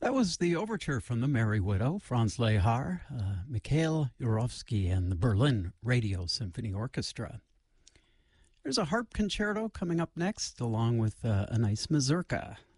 That was the overture from the Merry Widow, Franz Lehar, Mikhail Yurovsky, and the Berlin Radio Symphony Orchestra. There's a harp concerto coming up next, along with a nice mazurka.